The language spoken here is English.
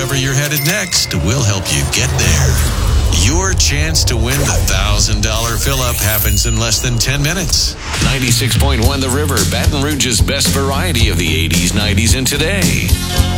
wherever you're headed next, we'll help you get there. Your chance to win the $1,000 fill-up happens in less than 10 minutes. 96.1 The River, Baton Rouge's best variety of the 80s, 90s, and today.